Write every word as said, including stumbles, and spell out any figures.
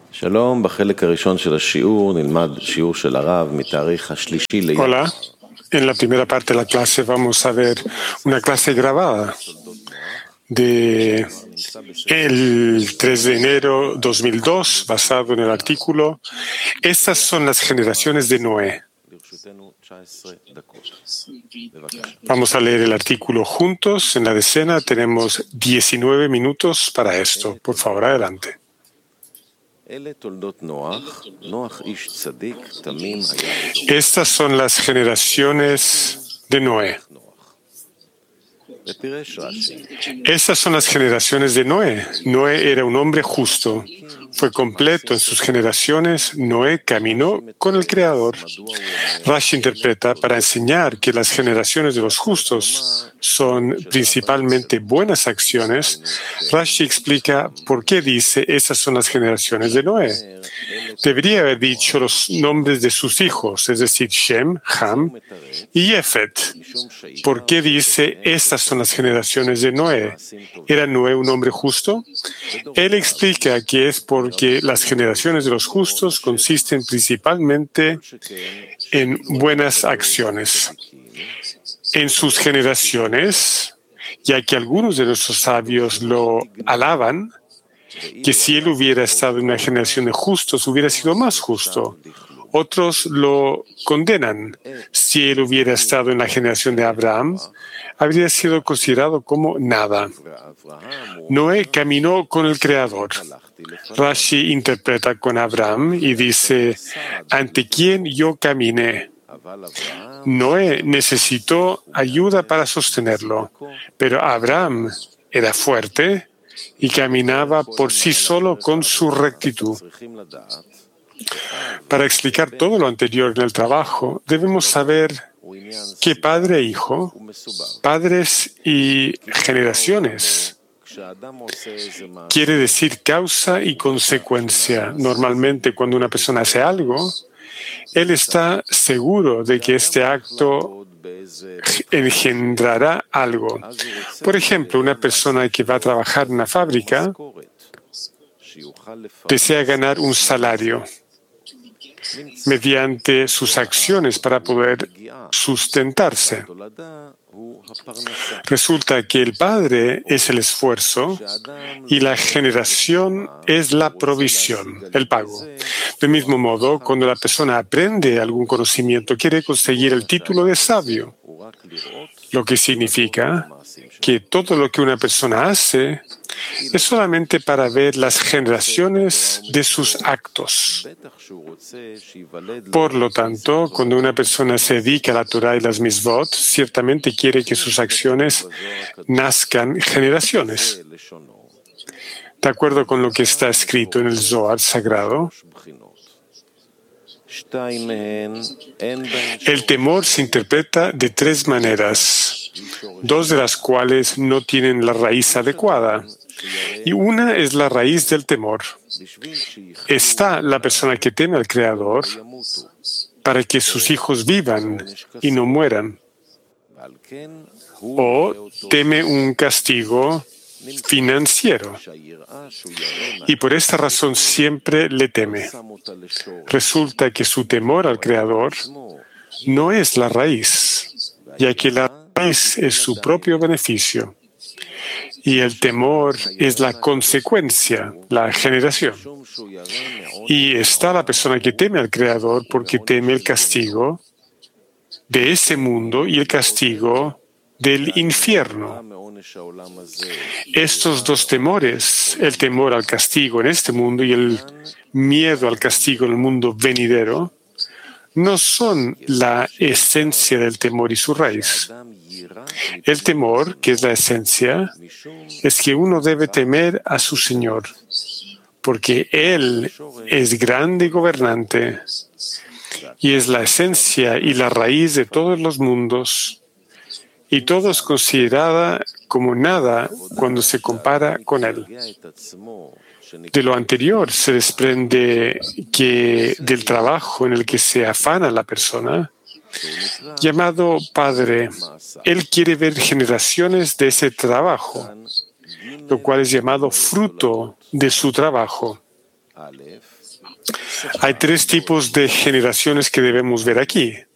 שלום, בחלק הראשון של השיעור נלמד שיעור של הרב מתאריך השלישי ליום. Hola, en la primera parte de la clase vamos a ver una clase grabada de el tres de enero de dos mil dos, basado en el artículo Estas son las generaciones de Noé. Vamos a leer el artículo juntos. En la decena tenemos diecinueve minutos para esto. Por favor, adelante. Estas son las generaciones de Noé. Estas son las generaciones de Noé. Noé era un hombre justo. Fue completo en sus generaciones. Noé caminó con el Creador. Rashi interpreta para enseñar que las generaciones de los justos son principalmente buenas acciones. Rashi explica por qué dice esas son las generaciones de Noé. Debería haber dicho los nombres de sus hijos, es decir, Shem, Ham y Yefet. ¿Por qué dice estas son las generaciones de Noé? ¿Era Noé un hombre justo? Él explica que es porque las generaciones de los justos consisten principalmente en buenas acciones. En sus generaciones, ya que algunos de nuestros sabios lo alaban, que si él hubiera estado en una generación de justos, hubiera sido más justo. Otros lo condenan. Si él hubiera estado en la generación de Abraham, habría sido considerado como nada. Noé caminó con el Creador. Rashi interpreta con Abraham y dice, ¿ante quién yo caminé? Noé necesitó ayuda para sostenerlo, pero Abraham era fuerte y caminaba por sí solo con su rectitud. Para explicar todo lo anterior en el trabajo, debemos saber que padre e hijo, padres y generaciones, quiere decir causa y consecuencia. Normalmente, cuando una persona hace algo, él está seguro de que este acto engendrará algo. Por ejemplo, una persona que va a trabajar en una fábrica desea ganar un salario mediante sus acciones para poder sustentarse. Resulta que el padre es el esfuerzo y la generación es la provisión, el pago. Del mismo modo, cuando la persona aprende algún conocimiento, quiere conseguir el título de sabio, lo que significa que todo lo que una persona hace es solamente para ver las generaciones de sus actos. Por lo tanto, cuando una persona se dedica a la Torah y las mitzvot, ciertamente quiere que sus acciones nazcan generaciones. De acuerdo con lo que está escrito en el Zohar sagrado, el temor se interpreta de tres maneras, dos de las cuales no tienen la raíz adecuada. Y una es la raíz del temor. Está la persona que teme al Creador para que sus hijos vivan y no mueran. O teme un castigo financiero. Y por esta razón siempre le teme. Resulta que su temor al Creador no es la raíz, ya que la raíz es su propio beneficio. Y el temor es la consecuencia, la generación. Y está la persona que teme al Creador porque teme el castigo de ese mundo y el castigo del infierno. Estos dos temores, el temor al castigo en este mundo y el miedo al castigo en el mundo venidero, no son la esencia del temor y su raíz. El temor, que es la esencia, es que uno debe temer a su Señor, porque Él es grande gobernante y es la esencia y la raíz de todos los mundos, y todo es considerada como nada cuando se compara con Él. De lo anterior se desprende que del trabajo en el que se afana la persona, llamado Padre, Él quiere ver generaciones de ese trabajo, lo cual es llamado fruto de su trabajo. Hay tres tipos de generaciones que debemos ver aquí.